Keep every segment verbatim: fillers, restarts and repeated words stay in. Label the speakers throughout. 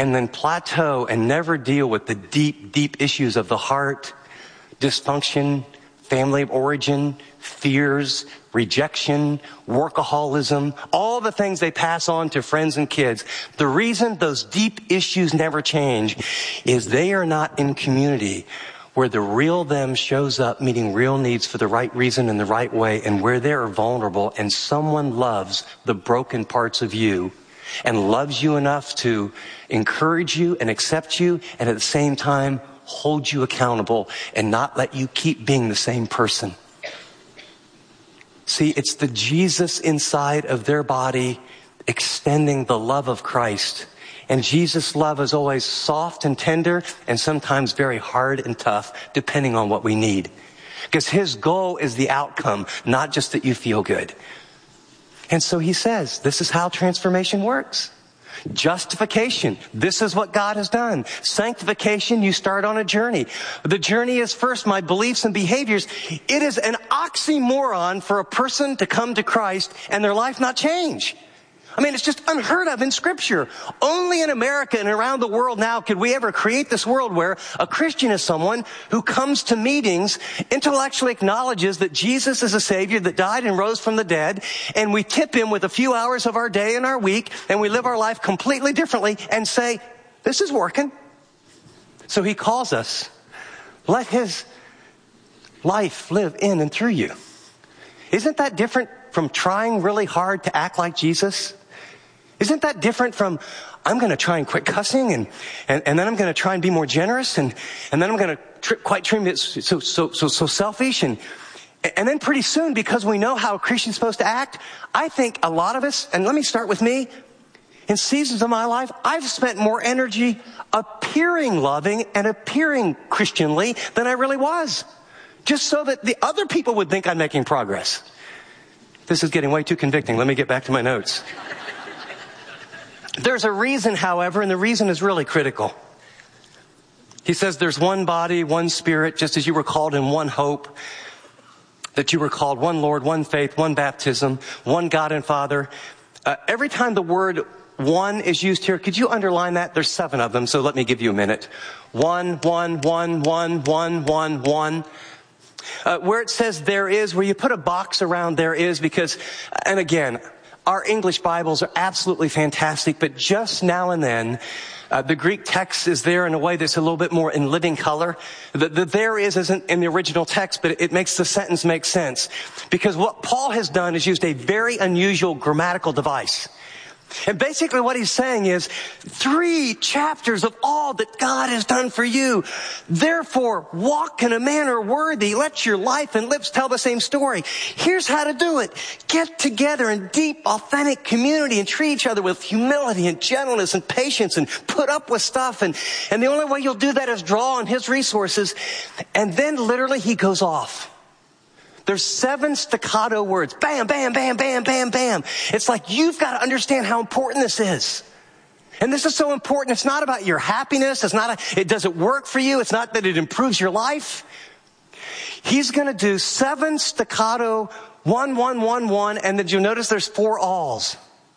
Speaker 1: and then plateau and never deal with the deep, deep issues of the heart, dysfunction, family of origin, fears, rejection, workaholism, all the things they pass on to friends and kids. The reason those deep issues never change is they are not in community where the real them shows up meeting real needs for the right reason in the right way, and where they are vulnerable and someone loves the broken parts of you and loves you enough to encourage you and accept you, and at the same time hold you accountable and not let you keep being the same person. See, it's the Jesus inside of their body extending the love of Christ. And Jesus' love is always soft and tender and sometimes very hard and tough, depending on what we need. Because his goal is the outcome, not just that you feel good. And so he says, this is how transformation works. Justification, this is what God has done. Sanctification, you start on a journey. The journey is first my beliefs and behaviors. It is an oxymoron for a person to come to Christ and their life not change. I mean, it's just unheard of in Scripture. Only in America and around the world now could we ever create this world where a Christian is someone who comes to meetings, intellectually acknowledges that Jesus is a Savior that died and rose from the dead, and we tip him with a few hours of our day and our week, and we live our life completely differently and say, this is working. So he calls us, let his life live in and through you. Isn't that different from trying really hard to act like Jesus? Isn't that different from, I'm going to try and quit cussing, and, and, and then I'm going to try and be more generous, and, and then I'm going to tri- quite trim it so, so, so, so selfish, and, and then pretty soon, because we know how a Christian's supposed to act, I think a lot of us, and let me start with me, in seasons of my life, I've spent more energy appearing loving and appearing Christianly than I really was, just so that the other people would think I'm making progress. This is getting way too convicting. Let me get back to my notes. There's a reason, however, and the reason is really critical. He says there's one body, one spirit, just as you were called in one hope, that you were called one Lord, one faith, one baptism, one God and Father. Uh, every time the word one is used here, could you underline that? There's seven of them, so let me give you a minute. One, one, one, one, one, one, one. Uh, where it says there is, where you put a box around there is, because, and again, our English Bibles are absolutely fantastic, but just now and then, uh, the Greek text is there in a way that's a little bit more in living color. The, the there is isn't in the original text, but it, it makes the sentence make sense. Because what Paul has done is used a very unusual grammatical device. And basically what he's saying is, three chapters of all that God has done for you. Therefore, walk in a manner worthy. Let your life and lips tell the same story. Here's how to do it. Get together in deep, authentic community and treat each other with humility and gentleness and patience and put up with stuff. And, and the only way you'll do that is draw on his resources. And then literally he goes off. There's seven staccato words. Bam, bam, bam, bam, bam, bam. It's like you've got to understand how important this is. And this is so important. It's not about your happiness. It's not, a, it doesn't work for you. It's not that it improves your life. He's going to do seven staccato, one, one, one, one, and then you'll notice there's four alls.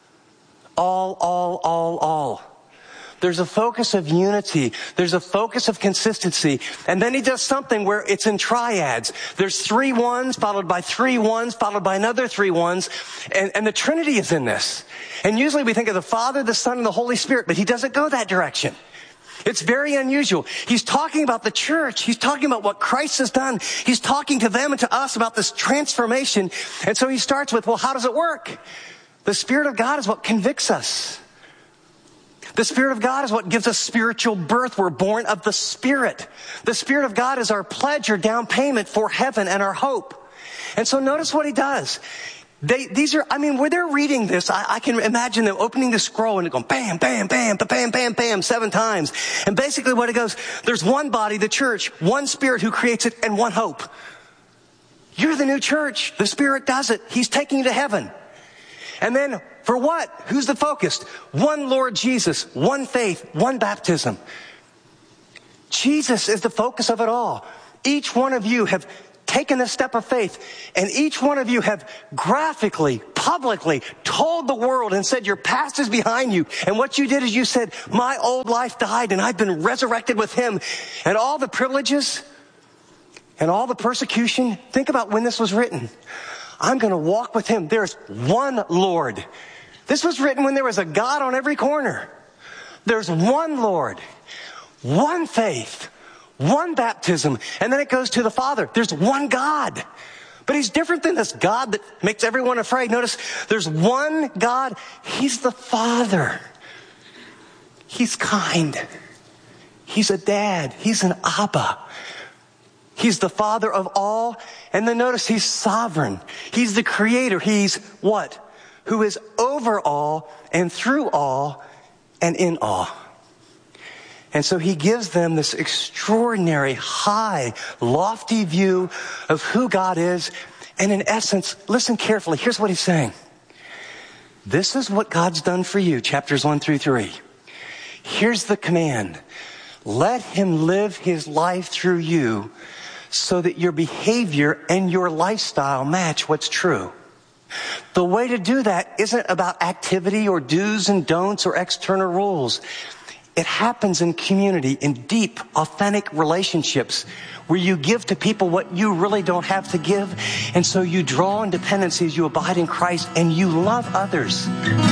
Speaker 1: All, all, all, all. There's a focus of unity. There's a focus of consistency. And then he does something where it's in triads. There's three ones, followed by three ones, followed by another three ones. And, and the Trinity is in this. And usually we think of the Father, the Son, and the Holy Spirit, but he doesn't go that direction. It's very unusual. He's talking about the church. He's talking about what Christ has done. He's talking to them and to us about this transformation. And so he starts with, well, how does it work? The Spirit of God is what convicts us. The Spirit of God is what gives us spiritual birth. We're born of the Spirit. The Spirit of God is our pledge or down payment for heaven and our hope. And so notice what he does. They, these are, I mean, when they're reading this, I, I can imagine them opening the scroll and going bam, bam, bam, bam, bam, bam, seven times. And basically what it goes, there's one body, the church, one Spirit who creates it, and one hope. You're the new church. The Spirit does it. He's taking you to heaven. And then for what? Who's the focus? One Lord Jesus, one faith, one baptism. Jesus is the focus of it all. Each one of you have taken this step of faith, and each one of you have graphically, publicly told the world and said your past is behind you. And what you did is you said, my old life died and I've been resurrected with him. And all the privileges and all the persecution, think about when this was written. I'm going to walk with him. There's one Lord. This was written when there was a God on every corner. There's one Lord, one faith, one baptism, and then it goes to the Father. There's one God. But he's different than this God that makes everyone afraid. Notice, there's one God. He's the Father. He's kind. He's a dad. He's an Abba. He's the Father of all. And then notice, he's sovereign. He's the creator. He's what? Who is over all and through all and in all. And so he gives them this extraordinary, high, lofty view of who God is. And in essence, listen carefully. Here's what he's saying. This is what God's done for you, chapters one through three. Here's the command. Let him live his life through you so that your behavior and your lifestyle match what's true. The way to do that isn't about activity or do's and don'ts or external rules. It happens in community, in deep, authentic relationships where you give to people what you really don't have to give. And so you draw on dependency as you abide in Christ and you love others.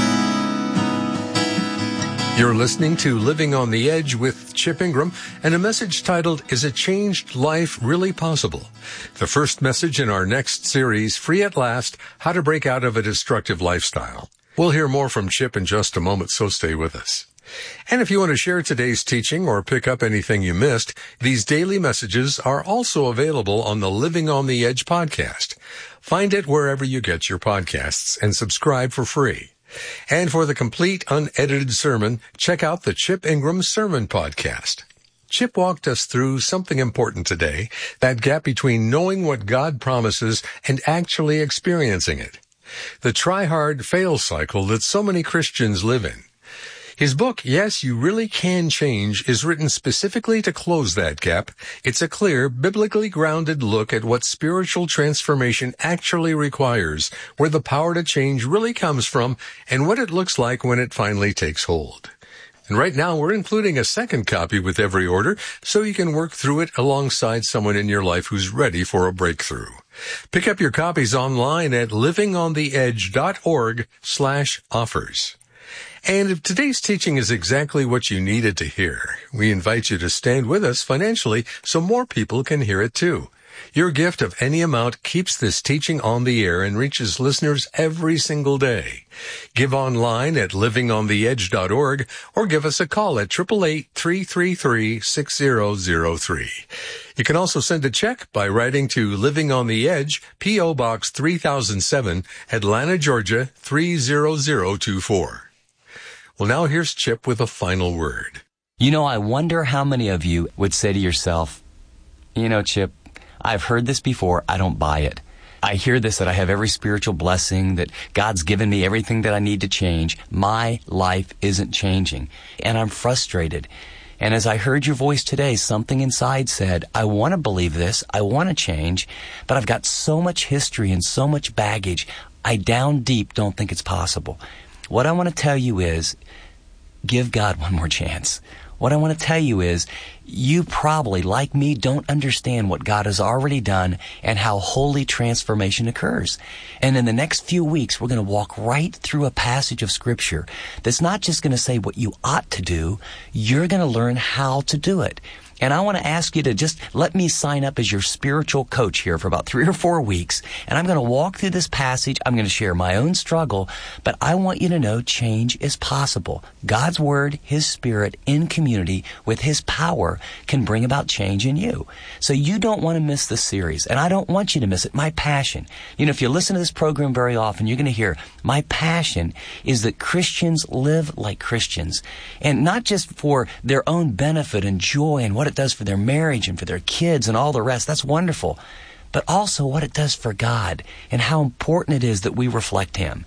Speaker 2: You're listening to Living on the Edge with Chip Ingram and a message titled, Is a Changed Life Really Possible? The first message in our next series, Free at Last, How to Break Out of a Destructive Lifestyle. We'll hear more from Chip in just a moment, so stay with us. And if you want to share today's teaching or pick up anything you missed, these daily messages are also available on the Living on the Edge podcast. Find it wherever you get your podcasts and subscribe for free. And for the complete unedited sermon, check out the Chip Ingram Sermon Podcast. Chip walked us through something important today, that gap between knowing what God promises and actually experiencing it. The try-hard, fail cycle that so many Christians live in. His book, Yes, You Really Can Change, is written specifically to close that gap. It's a clear, biblically grounded look at what spiritual transformation actually requires, where the power to change really comes from, and what it looks like when it finally takes hold. And right now, we're including a second copy with every order, so you can work through it alongside someone in your life who's ready for a breakthrough. Pick up your copies online at livingontheedge.org slash offers. And if today's teaching is exactly what you needed to hear, we invite you to stand with us financially so more people can hear it too. Your gift of any amount keeps this teaching on the air and reaches listeners every single day. Give online at living on the edge dot org or give us a call at eight eight eight, three three three, six zero zero three. You can also send a check by writing to Living on the Edge, P O Box three thousand seven, Atlanta, Georgia three zero zero two four. Well, now here's Chip with a final word.
Speaker 3: You know, I wonder how many of you would say to yourself, you know, Chip, I've heard this before. I don't buy it. I hear this, that I have every spiritual blessing, that God's given me everything that I need to change. My life isn't changing, and I'm frustrated. And as I heard your voice today, something inside said, I want to believe this. I want to change, but I've got so much history and so much baggage. I down deep don't think it's possible. What I want to tell you is, give God one more chance. What I want to tell you is, you probably, like me, don't understand what God has already done and how holy transformation occurs. And in the next few weeks, we're going to walk right through a passage of Scripture that's not just going to say what you ought to do, you're going to learn how to do it. And I want to ask you to just let me sign up as your spiritual coach here for about three or four weeks. And I'm going to walk through this passage. I'm going to share my own struggle. But I want you to know change is possible. God's Word, His Spirit, in community with His power can bring about change in you. So you don't want to miss this series. And I don't want you to miss it. My passion. You know, if you listen to this program very often, you're going to hear my passion is that Christians live like Christians. And not just for their own benefit and joy and what it does for their marriage and for their kids and all the rest. That's wonderful. But also what it does for God and how important it is that we reflect Him.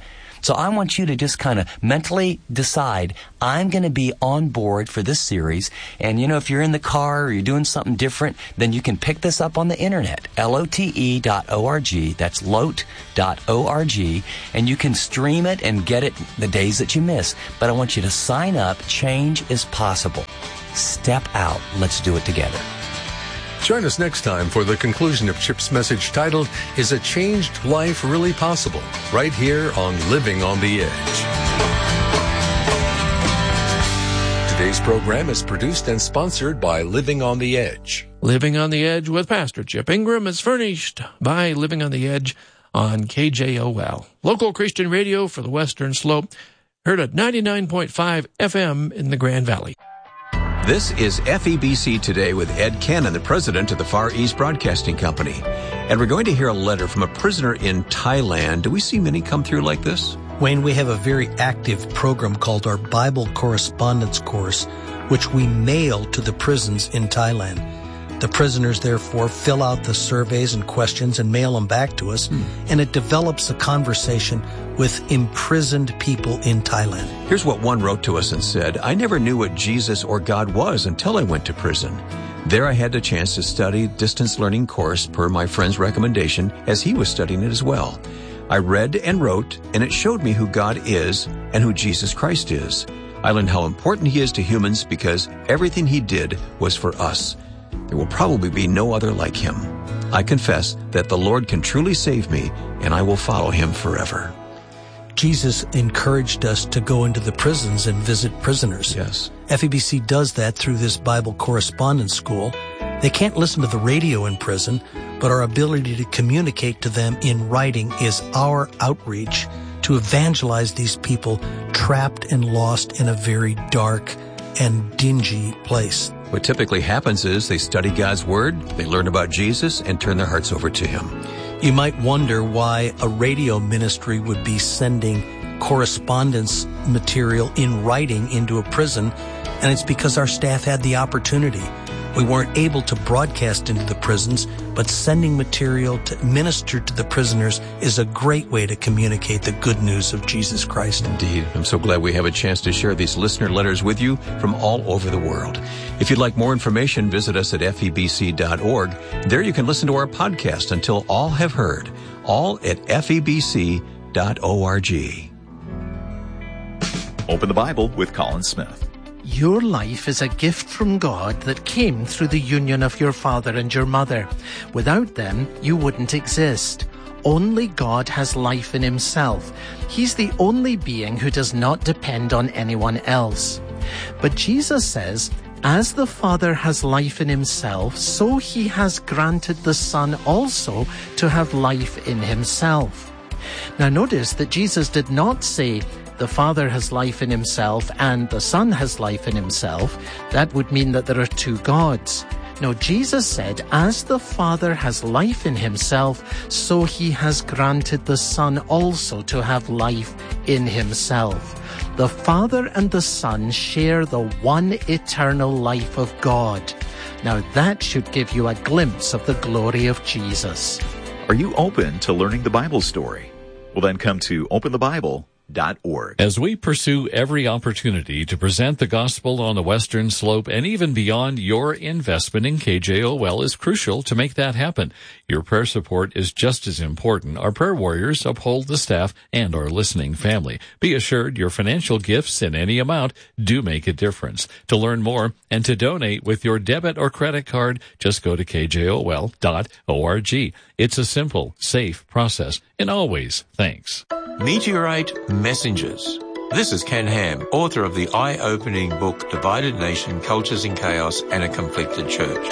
Speaker 3: So I want you to just kind of mentally decide, I'm going to be on board for this series. And, you know, if you're in the car or you're doing something different, then you can pick this up on the internet, L O T E dot org. That's lote dot org. And you can stream it and get it the days that you miss. But I want you to sign up. Change is possible. Step out. Let's do it together.
Speaker 2: Join us next time for the conclusion of Chip's message titled, Is a Changed Life Really Possible? Right here on Living on the Edge. Today's program is produced and sponsored by Living on the Edge.
Speaker 4: Living on the Edge with Pastor Chip Ingram is furnished by Living on the Edge on K J O L, local Christian radio for the Western Slope, heard at ninety-nine point five F M in the Grand Valley.
Speaker 5: This is F E B C Today with Ed Cannon, the president of the Far East Broadcasting Company. And we're going to hear a letter from a prisoner in Thailand. Do we see many come through like this?
Speaker 6: Wayne, we have a very active program called our Bible Correspondence Course, which we mail to the prisons in Thailand. The prisoners, therefore, fill out the surveys and questions and mail them back to us, hmm. and it develops a conversation with imprisoned people in Thailand.
Speaker 5: Here's what one wrote to us and said, I never knew what Jesus or God was until I went to prison. There I had the chance to study distance learning course per my friend's recommendation as he was studying it as well. I read and wrote, and it showed me who God is and who Jesus Christ is. I learned how important he is to humans because everything he did was for us. There will probably be no other like him. I confess that the Lord can truly save me, and I will follow him forever.
Speaker 6: Jesus encouraged us to go into the prisons and visit prisoners.
Speaker 5: Yes.
Speaker 6: F E B C does that through this Bible Correspondence School. They can't listen to the radio in prison, but our ability to communicate to them in writing is our outreach to evangelize these people trapped and lost in a very dark and dingy place.
Speaker 5: What typically happens is they study God's Word, they learn about Jesus, and turn their hearts over to him.
Speaker 6: You might wonder why a radio ministry would be sending correspondence material in writing into a prison, and it's because our staff had the opportunity. We weren't able to broadcast into the prisons, but sending material to minister to the prisoners is a great way to communicate the good news of Jesus Christ.
Speaker 5: Indeed. I'm so glad we have a chance to share these listener letters with you from all over the world. If you'd like more information, visit us at F E B C dot org. There you can listen to our podcast, Until All Have Heard, all at F E B C dot org.
Speaker 7: Open the Bible with Colin Smith.
Speaker 8: Your life is a gift from God that came through the union of your father and your mother. Without them, you wouldn't exist. Only God has life in himself. He's the only being who does not depend on anyone else. But Jesus says, as the Father has life in himself, so he has granted the Son also to have life in himself. Now notice that Jesus did not say, the Father has life in himself and the Son has life in himself. That would mean that there are two gods. No, Jesus said, as the Father has life in himself, so he has granted the Son also to have life in himself. The Father and the Son share the one eternal life of God. Now that should give you a glimpse of the glory of Jesus.
Speaker 7: Are you open to learning the Bible story? Well, then come to Open the Bible dot org.
Speaker 9: As we pursue every opportunity to present the gospel on the Western Slope and even beyond, your investment in K J O L is crucial to make that happen. Your prayer support is just as important. Our prayer warriors uphold the staff and our listening family. Be assured your financial gifts in any amount do make a difference. To learn more and to donate with your debit or credit card, just go to K J O L dot org. It's a simple, safe process. And always, thanks.
Speaker 10: Meteorite Messengers. This is Ken Ham, author of the eye-opening book Divided Nation, Cultures in Chaos and a Conflicted Church.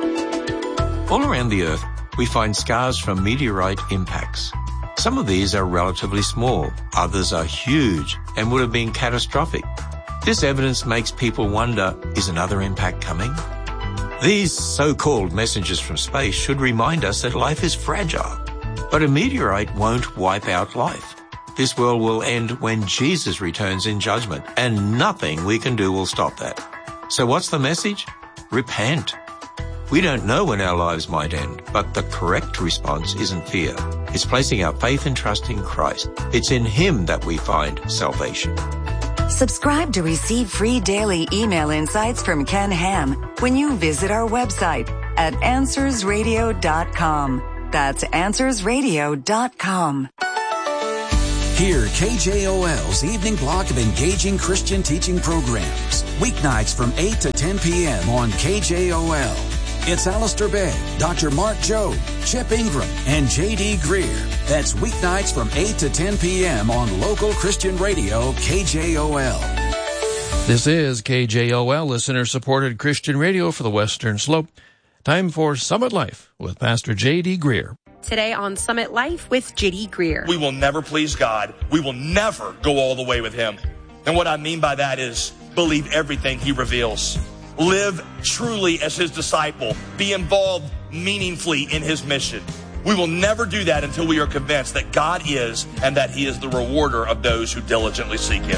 Speaker 10: All around the Earth, we find scars from meteorite impacts. Some of these are relatively small, others are huge and would have been catastrophic. This evidence makes people wonder, is another impact coming? These so-called messengers from space should remind us that life is fragile. But a meteorite won't wipe out life. This world will end when Jesus returns in judgment, and nothing we can do will stop that. So what's the message? Repent. We don't know when our lives might end, but the correct response isn't fear. is placing our faith and trust in Christ. It's in Him that we find salvation.
Speaker 11: Subscribe to receive free daily email insights from Ken Ham when you visit our website at answers radio dot com. That's answers radio dot com.
Speaker 12: Hear K J O L's evening block of engaging Christian teaching programs. Weeknights from eight to ten p.m. on K J O L. It's Alistair Begg, Doctor Mark Jobe, Chip Ingram, and J D Greer. That's weeknights from eight to ten p.m. on local Christian radio K J O L.
Speaker 4: This is K J O L, listener-supported Christian radio for the Western Slope. Time for Summit Life with Pastor J D Greer.
Speaker 13: Today on Summit Life with J D Greer.
Speaker 14: We will never please God. We will never go all the way with Him. And what I mean by that is believe everything He reveals. Live truly as His disciple. Be involved meaningfully in His mission. We will never do that until we are convinced that God is and that He is the rewarder of those who diligently seek Him.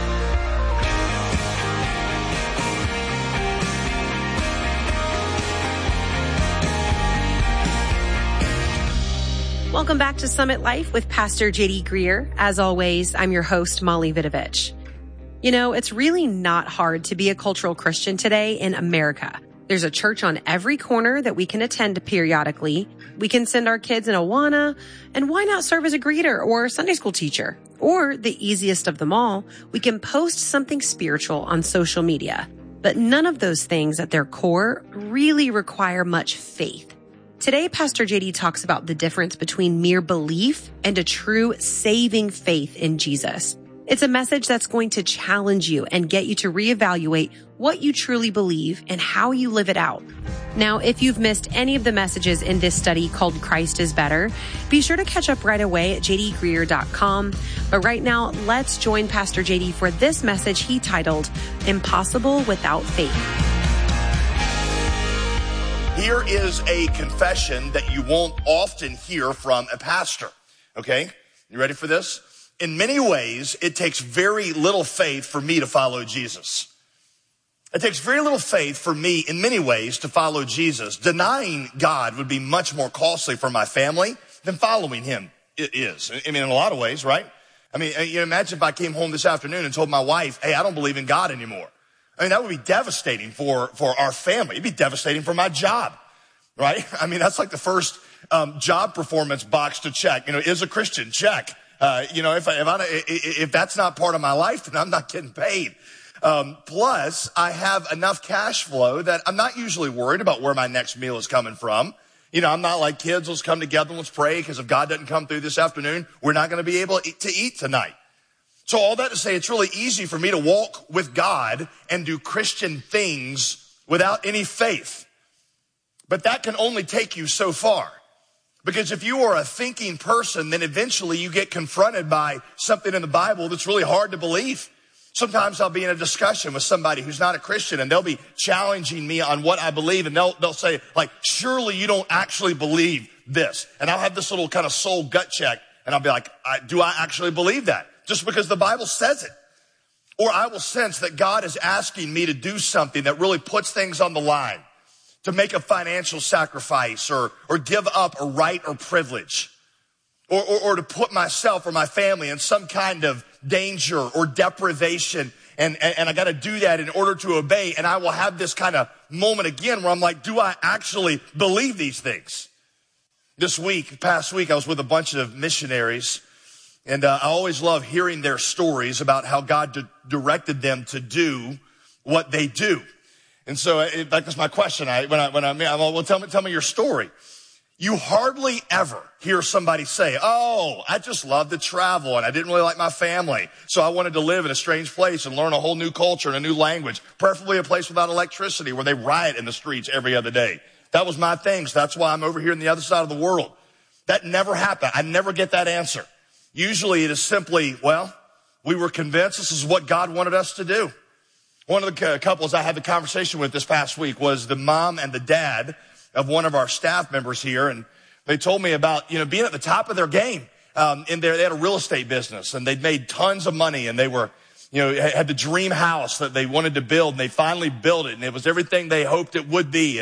Speaker 13: Welcome back to Summit Life with Pastor J D Greer. As always, I'm your host, Molly Vidovich. You know, it's really not hard to be a cultural Christian today in America. There's a church on every corner that we can attend periodically. We can send our kids in Awana, and why not serve as a greeter or Sunday school teacher? Or the easiest of them all, we can post something spiritual on social media. But none of those things at their core really require much faith. Today, Pastor J D talks about the difference between mere belief and a true saving faith in Jesus. It's a message that's going to challenge you and get you to reevaluate what you truly believe and how you live it out. Now, if you've missed any of the messages in this study called Christ is Better, be sure to catch up right away at j d greer dot com. But right now, let's join Pastor J D for this message he titled, Impossible Without Faith.
Speaker 14: Here is a confession that you won't often hear from a pastor. Okay? You ready for this? In many ways, it takes very little faith for me to follow Jesus. It takes very little faith for me, in many ways, to follow Jesus. Denying God would be much more costly for my family than following Him is. I mean, in a lot of ways, right? I mean, you imagine if I came home this afternoon and told my wife, hey, I don't believe in God anymore. I mean, that would be devastating for, for our family. It'd be devastating for my job, right? I mean, that's like the first um, job performance box to check. You know, is a Christian, check. Uh, you know, if, I, if, I, if that's not part of my life, then I'm not getting paid. Um, plus, I have enough cash flow that I'm not usually worried about where my next meal is coming from. You know, I'm not like, kids, let's come together and let's pray, because if God doesn't come through this afternoon, we're not going to be able to eat tonight. So all that to say, it's really easy for me to walk with God and do Christian things without any faith. But that can only take you so far. Because if you are a thinking person, then eventually you get confronted by something in the Bible that's really hard to believe. Sometimes I'll be in a discussion with somebody who's not a Christian, and they'll be challenging me on what I believe, and they'll, they'll say, like, surely you don't actually believe this. And I'll have this little kind of soul gut check, and I'll be like, I, do I actually believe that? Just because the Bible says it. Or I will sense that God is asking me to do something that really puts things on the line, to make a financial sacrifice or, or give up a right or privilege, or, or, or to put myself or my family in some kind of danger or deprivation. And, and, and I got to do that in order to obey. And I will have this kind of moment again where I'm like, do I actually believe these things? This week, past week, I was with a bunch of missionaries, and uh, I always love hearing their stories about how God di- directed them to do what they do. And so it, that was my question. I, when I, when I, I'm like, well, tell me, tell me your story. You hardly ever hear somebody say, oh, I just love to travel and I didn't really like my family, so I wanted to live in a strange place and learn a whole new culture and a new language, preferably a place without electricity where they riot in the streets every other day. That was my thing, so that's why I'm over here on the other side of the world. That never happened. I never get that answer. Usually it is simply, well, we were convinced this is what God wanted us to do. One of the couples I had the conversation with this past week was the mom and the dad of one of our staff members here. And they told me about, you know, being at the top of their game. Um, in there, they had a real estate business and they'd made tons of money, and they were, you know, had the dream house that they wanted to build, and they finally built it, and it was everything they hoped it would be. And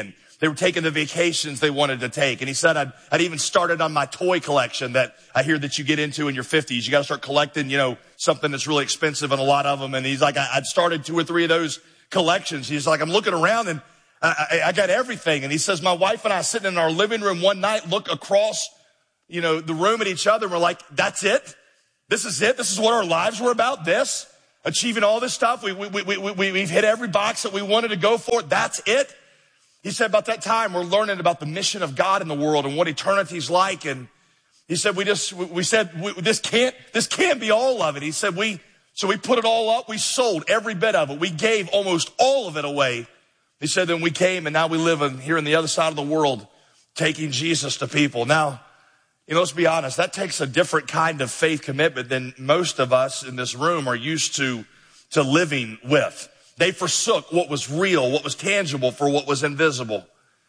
Speaker 14: They were taking the vacations they wanted to take. And he said, I'd, I'd even started on my toy collection that I hear that you get into in your fifties. You got to start collecting, you know, something that's really expensive and a lot of them. And he's like, I, I'd started two or three of those collections. He's like, I'm looking around and I, I, I got everything. And he says, my wife and I sitting in our living room one night, look across, you know, the room at each other. And we're like, that's it. This is it. This is what our lives were about. This, achieving all this stuff. We, we, we, we, we, we've hit every box that we wanted to go for. That's it. He said about that time, we're learning about the mission of God in the world and what eternity's like. And he said, we just, we said, we, this can't, this can't be all of it. He said, we, so we put it all up. We sold every bit of it. We gave almost all of it away. He said, then we came and now we live in, here on the other side of the world, taking Jesus to people. Now, you know, let's be honest, that takes a different kind of faith commitment than most of us in this room are used to, to living with. They forsook what was real, what was tangible for what was invisible.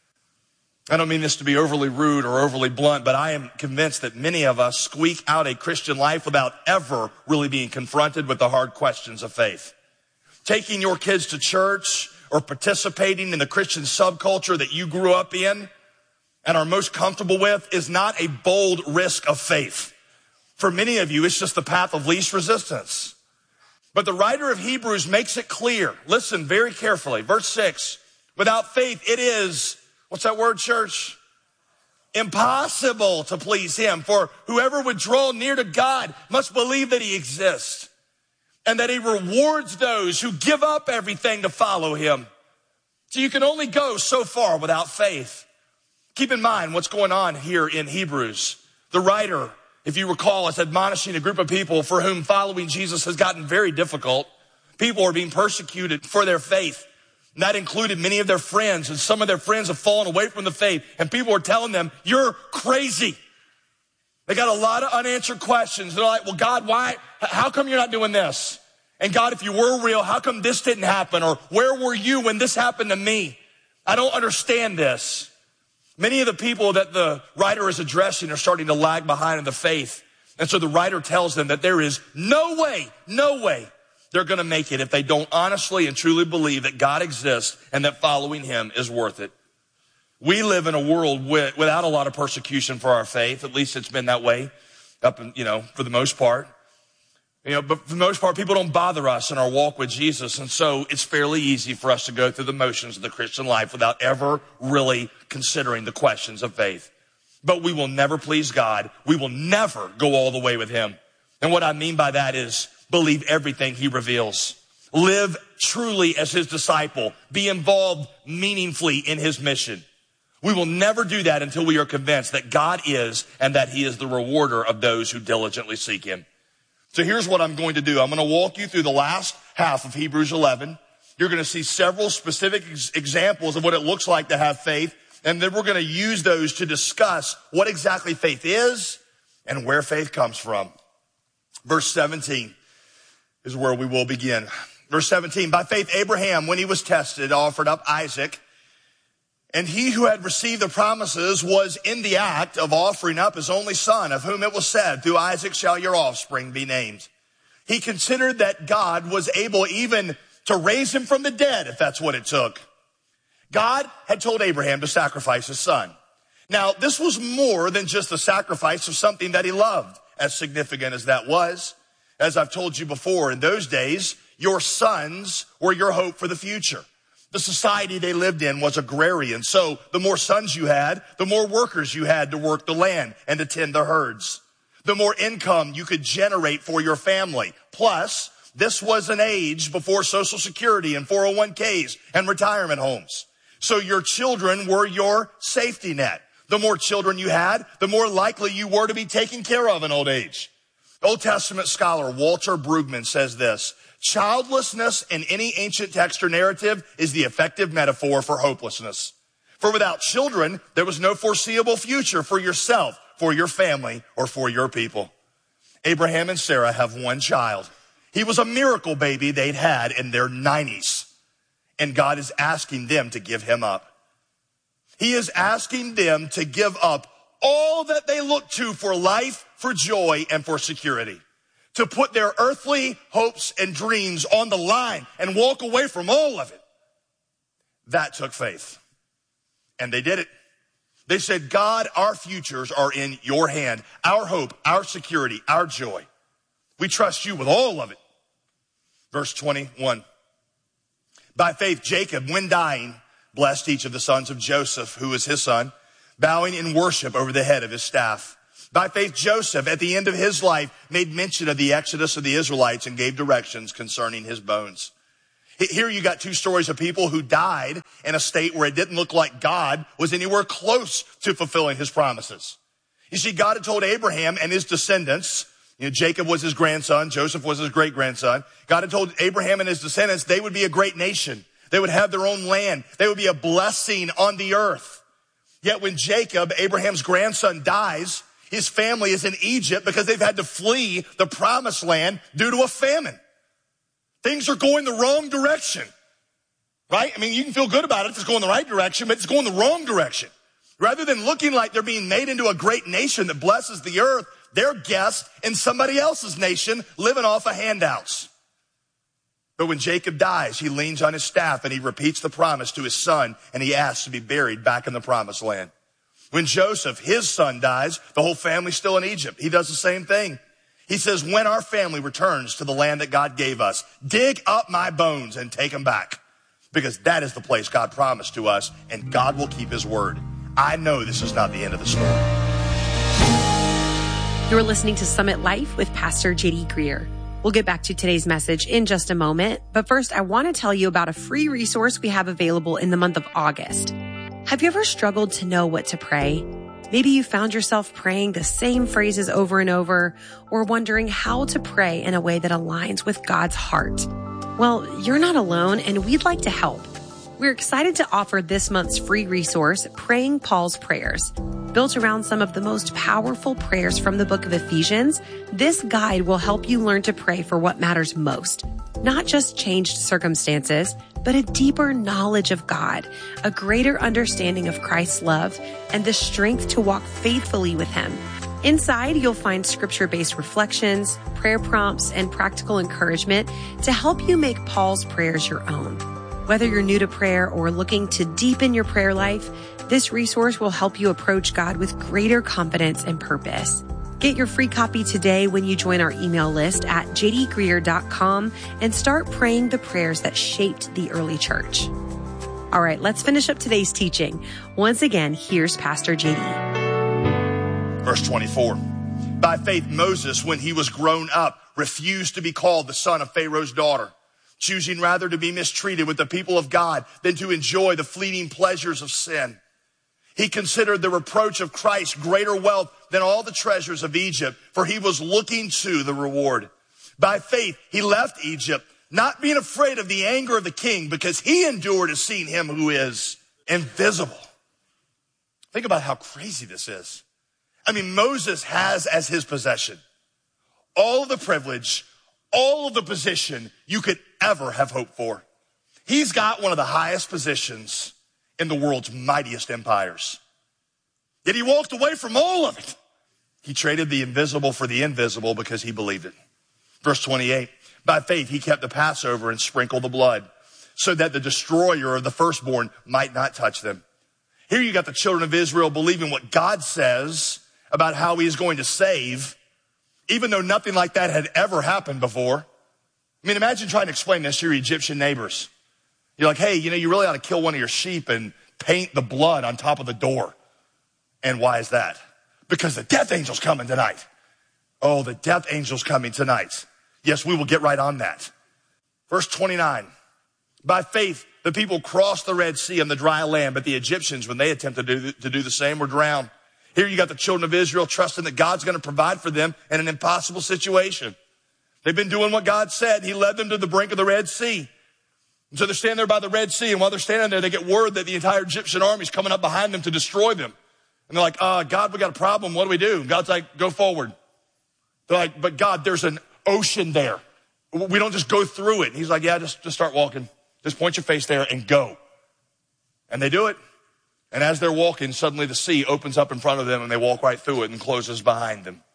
Speaker 14: I don't mean this to be overly rude or overly blunt, but I am convinced that many of us squeak out a Christian life without ever really being confronted with the hard questions of faith. Taking your kids to church or participating in the Christian subculture that you grew up in and are most comfortable with is not a bold risk of faith. For many of you, it's just the path of least resistance. But the writer of Hebrews makes it clear. Listen very carefully. Verse six, without faith, it is, what's that word, church? Impossible to please him. For whoever would draw near to God must believe that he exists and that he rewards those who give up everything to follow him. So you can only go so far without faith. Keep in mind what's going on here in Hebrews. The writer, if you recall, is admonishing a group of people for whom following Jesus has gotten very difficult. People are being persecuted for their faith. And that included many of their friends, and some of their friends have fallen away from the faith. And people are telling them, you're crazy. They got a lot of unanswered questions. They're like, well, God, why? How come you're not doing this? And God, if you were real, how come this didn't happen? Or where were you when this happened to me? I don't understand this. Many of the people that the writer is addressing are starting to lag behind in the faith. And so the writer tells them that there is no way, no way they're going to make it if they don't honestly and truly believe that God exists and that following him is worth it. We live in a world with, without a lot of persecution for our faith. At least it's been that way up in, you know, for the most part. You know, but for the most part, people don't bother us in our walk with Jesus. And so it's fairly easy for us to go through the motions of the Christian life without ever really considering the questions of faith. But we will never please God. We will never go all the way with him. And what I mean by that is believe everything he reveals. Live truly as his disciple. Be involved meaningfully in his mission. We will never do that until we are convinced that God is and that he is the rewarder of those who diligently seek him. So here's what I'm going to do. I'm going to walk you through the last half of Hebrews eleven. You're going to see several specific ex- examples of what it looks like to have faith. And then we're going to use those to discuss what exactly faith is and where faith comes from. Verse seventeen is where we will begin. Verse seventeen, by faith Abraham, when he was tested, offered up Isaac. And he who had received the promises was in the act of offering up his only son, of whom it was said, through Isaac shall your offspring be named. He considered that God was able even to raise him from the dead, if that's what it took. God had told Abraham to sacrifice his son. Now, this was more than just the sacrifice of something that he loved, as significant as that was. As I've told you before, in those days, your sons were your hope for the future. The society they lived in was agrarian. So the more sons you had, the more workers you had to work the land and to tend the herds. The more income you could generate for your family. Plus, this was an age before Social Security and four oh one k's and retirement homes. So your children were your safety net. The more children you had, the more likely you were to be taken care of in old age. Old Testament scholar Walter Brueggemann says this: childlessness in any ancient text or narrative is the effective metaphor for hopelessness. For without children, there was no foreseeable future for yourself, for your family, or for your people. Abraham and Sarah have one child. He was a miracle baby they'd had in their nineties. And God is asking them to give him up. He is asking them to give up all that they look to for life, for joy, and for security. To put their earthly hopes and dreams on the line and walk away from all of it. That took faith. And they did it. They said, God, our futures are in your hand. Our hope, our security, our joy. We trust you with all of it. Verse twenty-one. By faith, Jacob, when dying, blessed each of the sons of Joseph, who was his son, bowing in worship over the head of his staff. By faith, Joseph, at the end of his life, made mention of the exodus of the Israelites and gave directions concerning his bones. Here you got two stories of people who died in a state where it didn't look like God was anywhere close to fulfilling his promises. You see, God had told Abraham and his descendants, you know, Jacob was his grandson, Joseph was his great-grandson. God had told Abraham and his descendants they would be a great nation. They would have their own land. They would be a blessing on the earth. Yet when Jacob, Abraham's grandson, dies, his family is in Egypt because they've had to flee the promised land due to a famine. Things are going the wrong direction, right? I mean, you can feel good about it if it's going the right direction, but it's going the wrong direction. Rather than looking like they're being made into a great nation that blesses the earth, they're guests in somebody else's nation living off of handouts. But when Jacob dies, he leans on his staff and he repeats the promise to his son, and he asks to be buried back in the promised land. When Joseph, his son, dies, the whole family's still in Egypt. He does the same thing. He says, when our family returns to the land that God gave us, dig up my bones and take them back, because that is the place God promised to us, and God will keep his word. I know this is not the end of the story.
Speaker 13: You're listening to Summit Life with Pastor J D Greer. We'll get back to today's message in just a moment, but first I want to tell you about a free resource we have available in the month of August. Have you ever struggled to know what to pray? Maybe you found yourself praying the same phrases over and over, or wondering how to pray in a way that aligns with God's heart. Well, you're not alone, and we'd like to help. We're excited to offer this month's free resource, Praying Paul's Prayers. Built around some of the most powerful prayers from the book of Ephesians, this guide will help you learn to pray for what matters most. Not just changed circumstances, but a deeper knowledge of God, a greater understanding of Christ's love, and the strength to walk faithfully with him. Inside, you'll find scripture-based reflections, prayer prompts, and practical encouragement to help you make Paul's prayers your own. Whether you're new to prayer or looking to deepen your prayer life, this resource will help you approach God with greater confidence and purpose. Get your free copy today when you join our email list at j d greer dot com and start praying the prayers that shaped the early church. All right, let's finish up today's teaching. Once again, here's Pastor J D.
Speaker 14: Verse twenty-four. By faith, Moses, when he was grown up, refused to be called the son of Pharaoh's daughter, choosing rather to be mistreated with the people of God than to enjoy the fleeting pleasures of sin. He considered the reproach of Christ greater wealth than all the treasures of Egypt, for he was looking to the reward. By faith, he left Egypt, not being afraid of the anger of the king, because he endured as seeing him who is invisible. Think about how crazy this is. I mean, Moses has as his possession all of the privilege, all of the position you could ever have hoped for. He's got one of the highest positions in the world's mightiest empires. Yet he walked away from all of it. He traded the invisible for the invisible because he believed it. Verse twenty-eight, by faith he kept the Passover and sprinkled the blood so that the destroyer of the firstborn might not touch them. Here you got the children of Israel believing what God says about how he is going to save, even though nothing like that had ever happened before. I mean, imagine trying to explain this to your Egyptian neighbors. You're like, hey, you know, you really ought to kill one of your sheep and paint the blood on top of the door. And why is that? Because the death angel's coming tonight. Oh, the death angel's coming tonight. Yes, we will get right on that. Verse twenty-nine, by faith, the people crossed the Red Sea on the dry land, but the Egyptians, when they attempted to do, to do the same, were drowned. Here you got the children of Israel trusting that God's going to provide for them in an impossible situation. They've been doing what God said. He led them to the brink of the Red Sea. And so they're standing there by the Red Sea, and while they're standing there, they get word that the entire Egyptian army is coming up behind them to destroy them. And they're like, uh, God, we got a problem. What do we do? And God's like, go forward. They're like, but God, there's an ocean there. We don't just go through it. And he's like, yeah, just, just start walking. Just point your face there and go. And they do it. And as they're walking, suddenly the sea opens up in front of them and they walk right through it and closes behind them.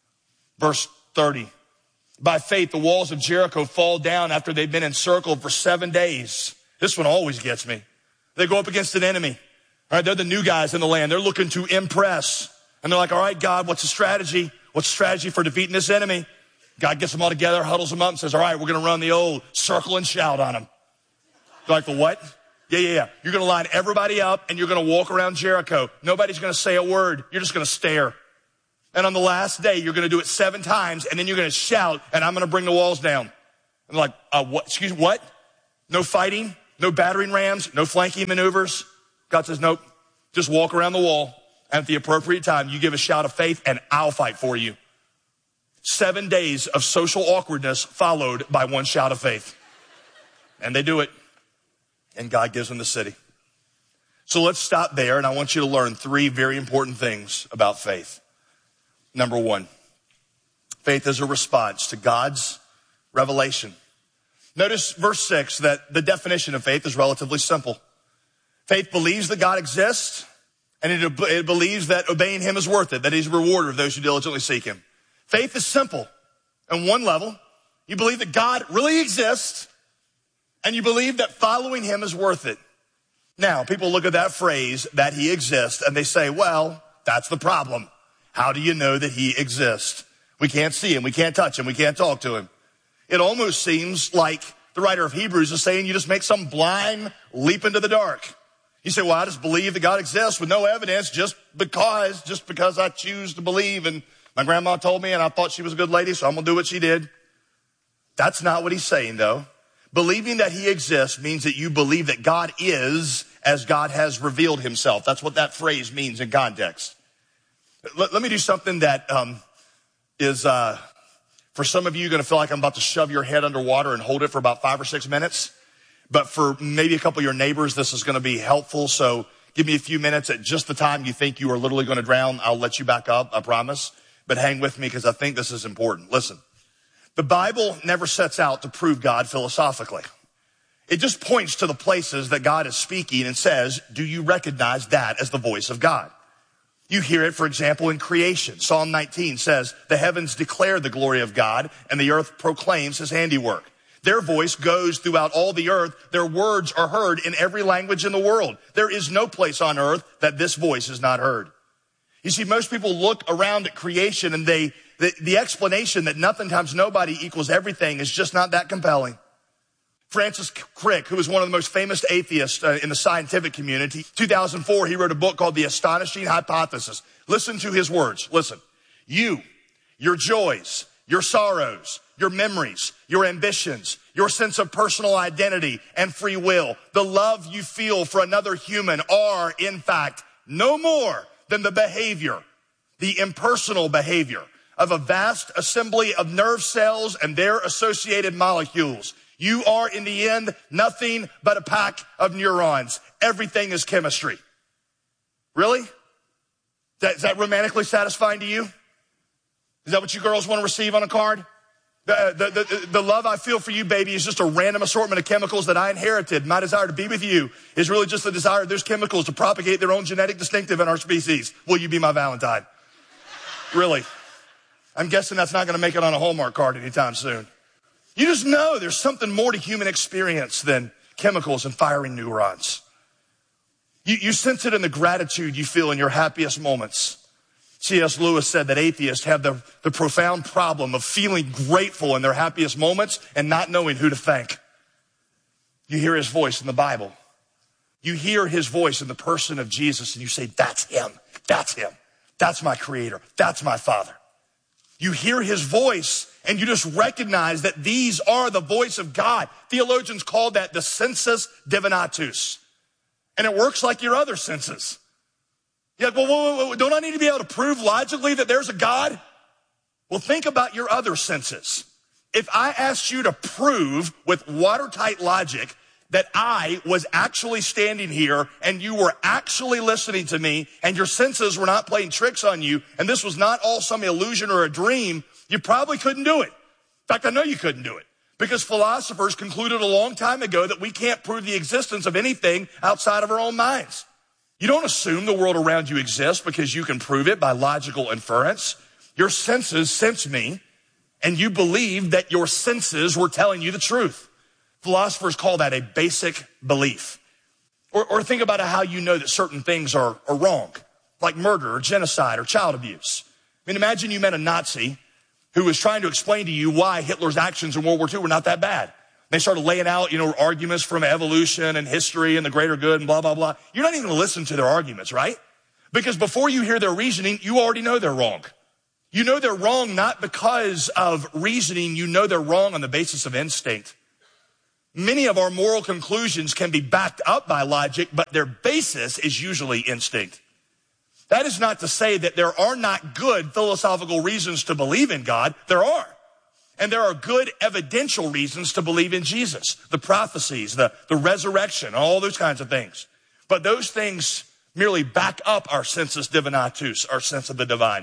Speaker 14: Verse thirty. By faith, the walls of Jericho fall down after they've been encircled for seven days. This one always gets me. They go up against an enemy. All right, they're the new guys in the land. They're looking to impress. And they're like, all right, God, what's the strategy? What's the strategy for defeating this enemy? God gets them all together, huddles them up, and says, all right, we're going to run the old circle and shout on them. They're like, the what? Yeah, yeah, yeah. You're going to line everybody up, and you're going to walk around Jericho. Nobody's going to say a word. You're just going to stare. And on the last day, you're going to do it seven times, and then you're going to shout, and I'm going to bring the walls down. And they're like, uh, what? Excuse me, what? No fighting, no battering rams, no flanking maneuvers. God says, nope, just walk around the wall, and at the appropriate time, you give a shout of faith, and I'll fight for you. Seven days of social awkwardness followed by one shout of faith. And they do it. And God gives them the city. So let's stop there, and I want you to learn three very important things about faith. Number one, faith is a response to God's revelation. Notice verse six that the definition of faith is relatively simple. Faith believes that God exists, and it, it believes that obeying him is worth it, that he's a rewarder of those who diligently seek him. Faith is simple. On one level, you believe that God really exists, and you believe that following him is worth it. Now, people look at that phrase, that he exists, and they say, well, that's the problem. How do you know that he exists? We can't see him, we can't touch him, we can't talk to him. It almost seems like the writer of Hebrews is saying you just make some blind leap into the dark. You say, well, I just believe that God exists with no evidence just because, just because I choose to believe, and my grandma told me, and I thought she was a good lady, so I'm going to do what she did. That's not what he's saying, though. Believing that he exists means that you believe that God is as God has revealed himself. That's what that phrase means in context. Let, let me do something that um, is, uh, for some of you, going to feel like I'm about to shove your head underwater and hold it for about five or six minutes. But for maybe a couple of your neighbors, this is going to be helpful. So give me a few minutes. At just the time you think you are literally going to drown, I'll let you back up, I promise. But hang with me because I think this is important. Listen, the Bible never sets out to prove God philosophically. It just points to the places that God is speaking and says, do you recognize that as the voice of God? You hear it, for example, in creation. Psalm nineteen says, the heavens declare the glory of God, and the earth proclaims his handiwork. Their voice goes throughout all the earth. Their words are heard in every language in the world. There is no place on earth that this voice is not heard. You see, most people look around at creation and they, the, the explanation that nothing times nobody equals everything is just not that compelling. Francis Crick, who is one of the most famous atheists uh, in the scientific community, two thousand four, he wrote a book called The Astonishing Hypothesis. Listen to his words. Listen, you, your joys, your sorrows, your memories, your ambitions, your sense of personal identity and free will, the love you feel for another human are, in fact, no more than the behavior, the impersonal behavior of a vast assembly of nerve cells and their associated molecules. You are, in the end, nothing but a pack of neurons. Everything is chemistry. Really? Is that romantically satisfying to you? Is that what you girls want to receive on a card? The, the, the, the love I feel for you, baby, is just a random assortment of chemicals that I inherited. My desire to be with you is really just the desire of those chemicals to propagate their own genetic distinctive in our species. Will you be my Valentine? Really? I'm guessing that's not going to make it on a Hallmark card anytime soon. You just know there's something more to human experience than chemicals and firing neurons. You, you sense it in the gratitude you feel in your happiest moments. C S Lewis said that atheists have the, the profound problem of feeling grateful in their happiest moments and not knowing who to thank. You hear his voice in the Bible. You hear his voice in the person of Jesus and you say, that's him, that's him, that's my creator, that's my father. You hear his voice and you just recognize that these are the voice of God. Theologians call that the sensus divinatus. And it works like your other senses. You're like, well, whoa, whoa, whoa, don't I need to be able to prove logically that there's a God? Well, think about your other senses. If I asked you to prove with watertight logic that I was actually standing here and you were actually listening to me and your senses were not playing tricks on you and this was not all some illusion or a dream, you probably couldn't do it. In fact, I know you couldn't do it because philosophers concluded a long time ago that we can't prove the existence of anything outside of our own minds. You don't assume the world around you exists because you can prove it by logical inference. Your senses sense me, and you believe that your senses were telling you the truth. Philosophers call that a basic belief. Or, or think about how you know that certain things are, are wrong, like murder or genocide or child abuse. I mean, imagine you met a Nazi who was trying to explain to you why Hitler's actions in World War Two were not that bad. They started laying out, you know, arguments from evolution and history and the greater good and blah, blah, blah. You're not even going to listen to their arguments, right? Because before you hear their reasoning, you already know they're wrong. You know they're wrong not because of reasoning. You know they're wrong on the basis of instinct. Many of our moral conclusions can be backed up by logic, but their basis is usually instinct. That is not to say that there are not good philosophical reasons to believe in God. There are. And there are good evidential reasons to believe in Jesus, the prophecies, the, the resurrection, all those kinds of things. But those things merely back up our sensus divinatus, our sense of the divine.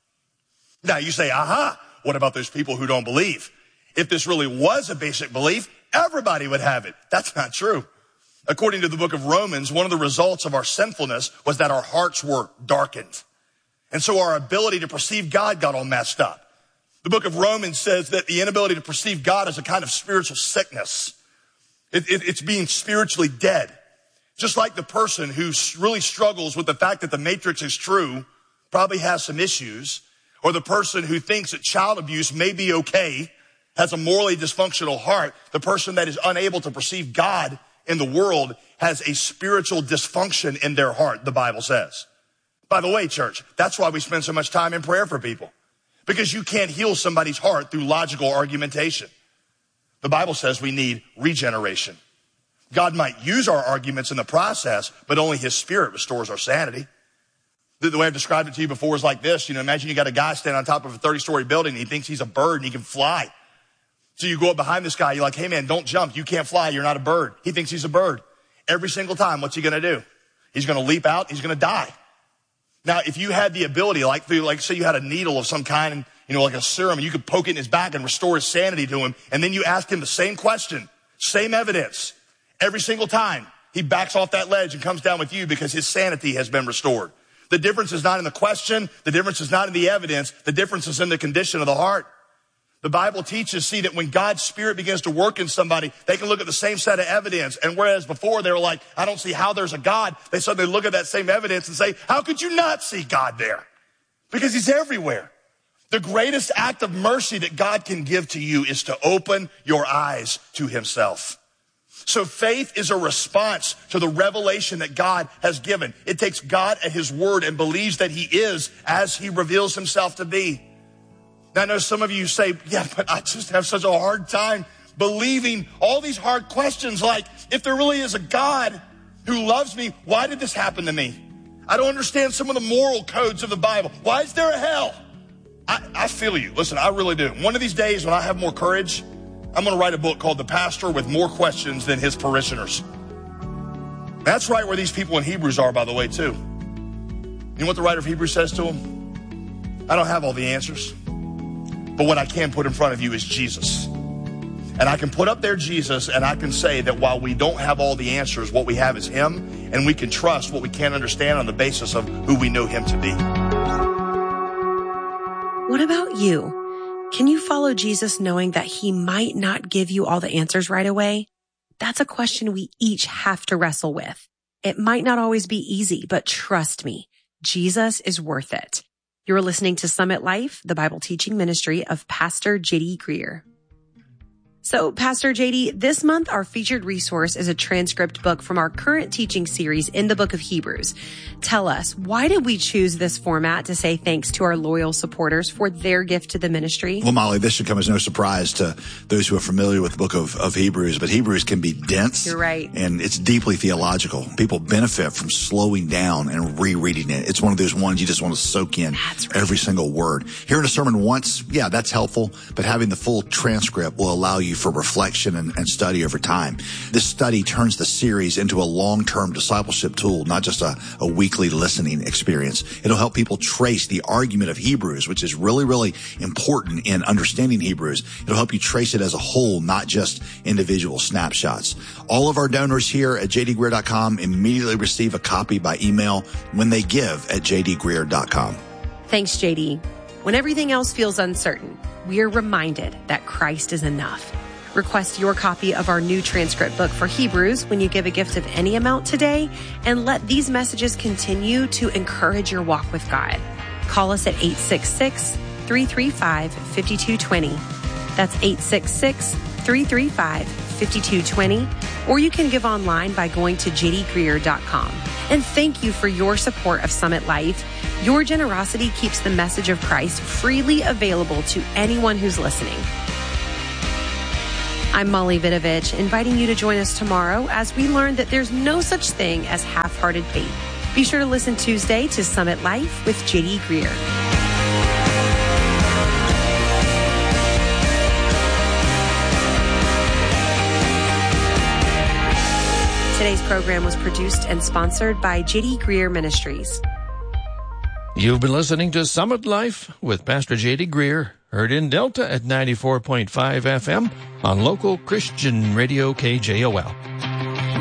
Speaker 14: Now you say, aha, what about those people who don't believe? If this really was a basic belief, everybody would have it. That's not true. According to the book of Romans, one of the results of our sinfulness was that our hearts were darkened. And so our ability to perceive God got all messed up. The book of Romans says that the inability to perceive God is a kind of spiritual sickness. It, it, it's being spiritually dead. Just like the person who really struggles with the fact that the matrix is true, probably has some issues, or the person who thinks that child abuse may be okay, has a morally dysfunctional heart. The person that is unable to perceive God in the world has a spiritual dysfunction in their heart, the Bible says. By the way, church, that's why we spend so much time in prayer for people. Because you can't heal somebody's heart through logical argumentation. The Bible says we need regeneration. God might use our arguments in the process, but only his Spirit restores our sanity. The, the way I've described it to you before is like this. You know, imagine you got a guy standing on top of a thirty-story building and he thinks he's a bird and he can fly. So you go up behind this guy, you're like, hey man, don't jump. You can't fly. You're not a bird. He thinks he's a bird. Every single time, what's he going to do? He's going to leap out. He's going to die. Now, if you had the ability, like through, like say you had a needle of some kind, and you know, like a serum, and you could poke it in his back and restore his sanity to him, and then you ask him the same question, same evidence, every single time, he backs off that ledge and comes down with you because his sanity has been restored. The difference is not in the question. The difference is not in the evidence. The difference is in the condition of the heart. The Bible teaches, see, that when God's Spirit begins to work in somebody, they can look at the same set of evidence. And whereas before they were like, I don't see how there's a God, they suddenly look at that same evidence and say, how could you not see God there? Because he's everywhere. The greatest act of mercy that God can give to you is to open your eyes to himself. So faith is a response to the revelation that God has given. It takes God at his word and believes that he is as he reveals himself to be. Now, I know some of you say, yeah, but I just have such a hard time believing all these hard questions like, if there really is a God who loves me, why did this happen to me? I don't understand some of the moral codes of the Bible. Why is there a hell? I, I feel you. Listen, I really do. One of these days when I have more courage, I'm going to write a book called The Pastor with More Questions Than His Parishioners. That's right where these people in Hebrews are, by the way, too. You know what the writer of Hebrews says to them? I don't have all the answers. But what I can put in front of you is Jesus. And I can put up there Jesus, and I can say that while we don't have all the answers, what we have is him, and we can trust what we can't understand on the basis of who we know him to be.
Speaker 13: What about you? Can you follow Jesus knowing that he might not give you all the answers right away? That's a question we each have to wrestle with. It might not always be easy, but trust me, Jesus is worth it. You're listening to Summit Life, the Bible teaching ministry of Pastor J D Greer. So, Pastor J D, this month our featured resource is a transcript book from our current teaching series in the book of Hebrews. Tell us, why did we choose this format to say thanks to our loyal supporters for their gift to the ministry?
Speaker 15: Well, Molly, this should come as no surprise to those who are familiar with the book of, of Hebrews, but Hebrews can be dense.
Speaker 13: You're right.
Speaker 15: And it's deeply theological. People benefit from slowing down and rereading it. It's one of those ones you just want to soak in right. every single word. Hearing a sermon once, yeah, that's helpful, but having the full transcript will allow you for reflection and, and study over time. This study turns the series into a long-term discipleship tool, not just a, a weekly listening experience. It'll help people trace the argument of Hebrews, which is really, really important in understanding Hebrews. It'll help you trace it as a whole, not just individual snapshots. All of our donors here at j d greer dot com immediately receive a copy by email when they give at j d greer dot com.
Speaker 13: Thanks, J D. When everything else feels uncertain, we are reminded that Christ is enough. Request your copy of our new transcript book for Hebrews when you give a gift of any amount today, and let these messages continue to encourage your walk with God. Call us at eight six six, three three five, five two two zero. That's eight six six, three three five, five two two zero. Or you can give online by going to j d greer dot com. And thank you for your support of Summit Life. Your generosity keeps the message of Christ freely available to anyone who's listening. I'm Molly Vidovich, inviting you to join us tomorrow as we learn that there's no such thing as half-hearted faith. Be sure to listen Tuesday to Summit Life with J D Greer. Today's program was produced and sponsored by J D Greer Ministries.
Speaker 4: You've been listening to Summit Life with Pastor J D Greer, heard in Delta at ninety-four point five F M on local Christian radio K J O L.